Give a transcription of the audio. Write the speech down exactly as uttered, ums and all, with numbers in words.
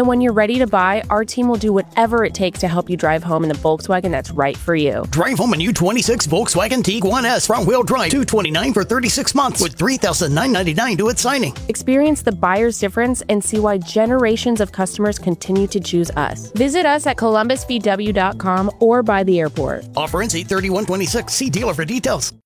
And when you're ready to buy, our team will do whatever it takes to help you drive home in the Volkswagen that's right for you. Drive home a new twenty-six Volkswagen Tiguan S front-wheel drive, two hundred twenty-nine dollars for thirty-six months with three thousand nine hundred ninety-nine dollars due at signing. Experience the buyer's difference and see why generations of customers continue to choose us. Visit us at columbus v w dot com or by the airport. Offer ends eight thirty-one twenty-six. See dealer for details.